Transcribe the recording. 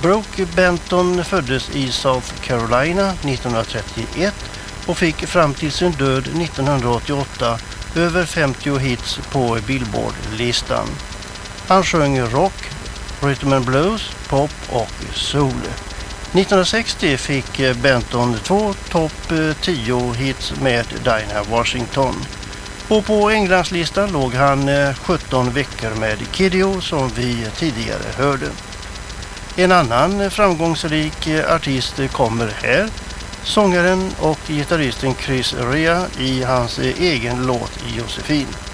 Broke Benton föddes i South Carolina 1931 och fick fram till sin död 1988 över 50 hits på Billboard-listan. Han sjöng rock, rhythm and blues, pop och soul. 1960 fick Benton 2 topp 10 hits med Dinah Washington. Och på Englandslistan låg han 17 veckor med Kiddy O som vi tidigare hörde. En annan framgångsrik artist kommer här. Sångaren och gitarristen Chris Rea i hans egen låt Josefin.